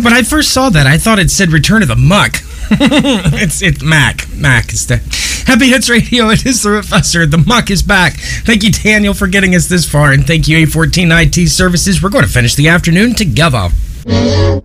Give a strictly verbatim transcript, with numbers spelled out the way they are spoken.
When I first saw that, I thought it said Return of the Muck. it's it's Mac. Mac is the Happy Hits Radio. It is the Professor. The Muck is back. Thank you, Daniel, for getting us this far, and thank you, A fourteen I T Services. We're going to finish the afternoon together.